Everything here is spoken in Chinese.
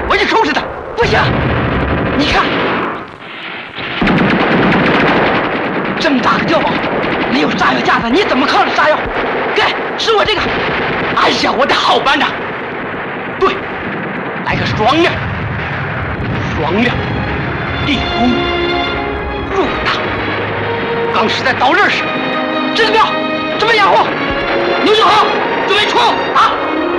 我去收拾他。不行，你看，这么大个碉堡，没有炸药架子，你怎么靠着炸药？给，是我这个。哎呀，我的好班长。对，来个双亮，双亮，立功，入党。刚是在刀刃上，这个标准备掩护，牛就好，准备冲啊！